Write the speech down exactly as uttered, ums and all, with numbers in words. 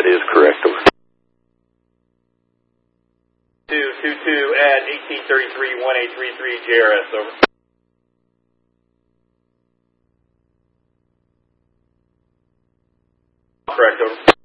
is correct, over. two two two at eighteen thirty-three, one eight three three, J R S, over. Correct, over.